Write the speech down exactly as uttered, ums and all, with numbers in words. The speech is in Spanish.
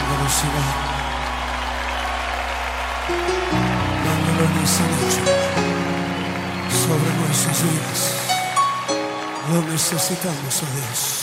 velocidad. Dándolo en esa noche sobre nuestras vidas. Lo necesitamos, oh Dios.